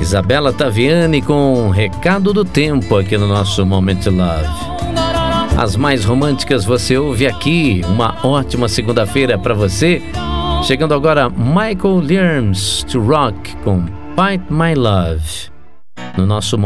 Isabela Taviani com Recado do Tempo aqui no nosso Moment Love. As mais românticas você ouve aqui. Uma ótima segunda-feira para você. Chegando agora, Michael Learns to Rock com Fight My Love no nosso